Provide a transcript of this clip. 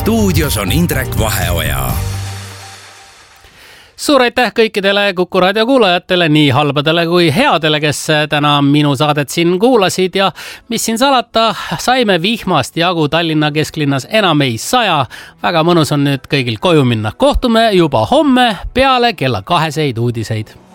stuudios on Indrek Vaheoja. Suur aitäh kõikidele Kuku raadio kuulajatele, nii halbadele kui headele, kes täna minu saadet siin kuulasid ja mis siin salata, saime vihmast jagu Tallinna kesklinnas enam ei saja. Väga mõnus on nüüd kõigil koju minna. Kohtume juba homme peale kella 2 uudiseid.